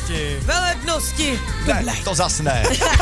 Velebnosti. Ne, to zas ne.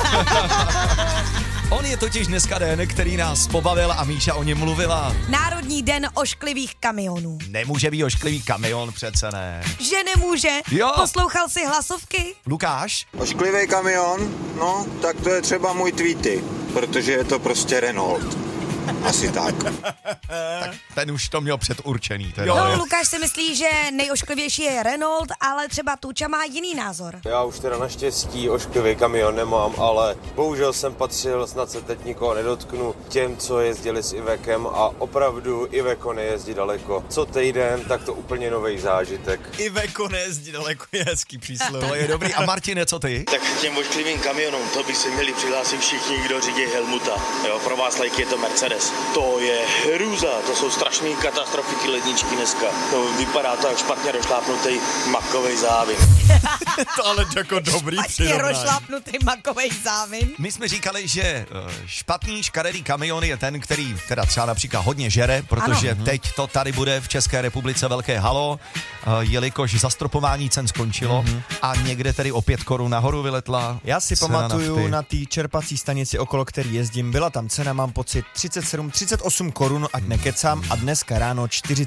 On je totiž dneska den, který nás pobavil a Míša o něm mluvila. Národní den ošklivých kamionů. Nemůže být ošklivý kamion, přece ne. Že nemůže? Jo. Poslouchal jsi hlasovky? Lukáš? Ošklivý kamion? No, tak to je třeba můj Tweety, protože je to prostě Renault. Asi tak. Tak ten už to měl předurčený. Teda. No, Lukáš si myslí, že nejošklivější je Renault, ale třeba Tuča má jiný názor. Já už teda naštěstí ošklivý kamion nemám, ale bohužel jsem patřil, snad se teď nikoho nedotknu, těm, co jezdili s Ivekem a opravdu Iveco nejezdí daleko. Co týden, tak to úplně nový zážitek. Iveco nejezdí daleko, je hezký příslovo. To je dobrý. A Martine, co ty? Tak k těm ošklivým kamionům, to by se měli přihlásit všichni, kdo řídí Helmuta. Jo, pro vás lajky je to Mercedes. To je hrůza, to jsou strašný katastrofy ty ledničky dneska. To vypadá to jak špatně rozšlápnutý makovej závin. To ale jako dobrý Je rozšlápnutý makovej závin. My jsme říkali, že špatný škaredý kamion je ten, který teda třeba například hodně žere, protože teď to tady bude v České republice velké halo, jelikož zastropování cen skončilo a někde tedy o 5 korun nahoru vyletla. Já si cena pamatuju nafty. na té čerpací stanici, okolo který jezdím, byla tam cena, mám pocit, 38 korun, ať nekecám, a dneska ráno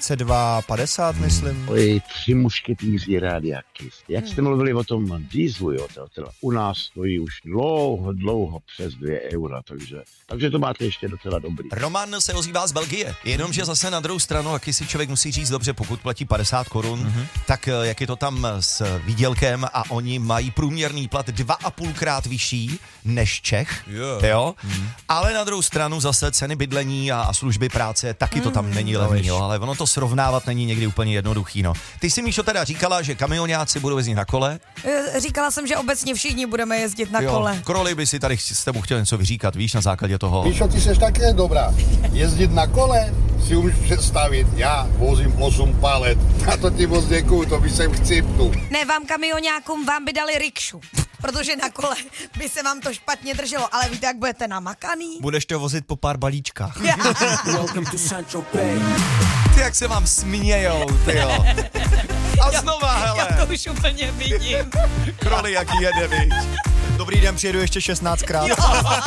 42,50, myslím. Oj, 3 mušketýři Rádia Kiss. Jak jste mluvili o tom dieselu, jo, to u nás stojí už dlouho přes 2 eura, takže to máte ještě docela dobrý. Roman se ozývá z Belgie, jenomže zase na druhou stranu, jaký si člověk musí říct dobře, pokud platí 50 korun, tak jak je to tam s výdělkem a oni mají průměrný plat 2,5krát vyšší než Čech, jo? Ale na druhou stranu zase ceny bydlení a služby práce, taky to tam není levný, jo? Ale ono to srovnávat není někdy úplně jednoduchý, no. Ty si, Míšo, teda říkala, že kamionáci budou jezdit na kole. Říkala jsem, že obecně všichni budeme jezdit na kole. Kroli by si tady s tebou chtěl něco vyříkat, víš, na základě toho. Míšo, ty seš také dobrá. Jezdit na kole si umíš představit. Já vozím 8 palet. A to ti moc děkuju, to by jsem chcípnul. Ne, vám kamionákům vám by dali rikšu, protože na kole by se vám to špatně drželo, ale víte, jak budete namakaný? Budeš to vozit po pár balíčkách. Ty, jak se vám smějou, tyjo. A znova, hele. Já to už úplně vidím. Kroli, jaký jede, viď. Dobrý den, přijedu ještě 16krát.